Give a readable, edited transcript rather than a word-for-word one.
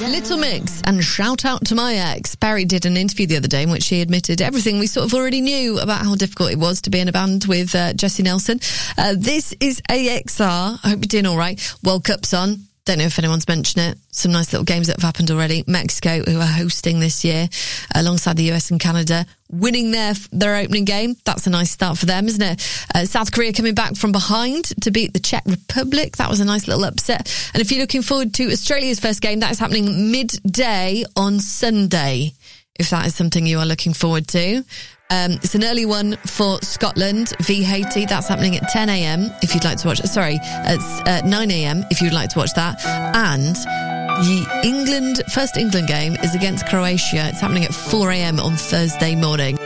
Little Mix and Shout Out to My Ex. Barry did an interview the other day in which she admitted everything we sort of already knew about how difficult it was to be in a band with Jessie Nelson. This is AXR. I hope you're doing all right. World Cup's on. Don't know if anyone's mentioned it. Some nice little games that have happened already. Mexico, who are hosting this year, alongside the US and Canada, winning their opening game. That's a nice start for them, isn't it? South Korea coming back from behind to beat the Czech Republic. That was a nice little upset. And if you're looking forward to Australia's first game, that is happening midday on Sunday, if that is something you are looking forward to. It's an early one for Scotland v Haiti. That's happening at 10 a.m. if you'd like to watch. It's 9 a.m. if you'd like to watch that. And the first England game is against Croatia. It's happening at 4 a.m. on Thursday morning.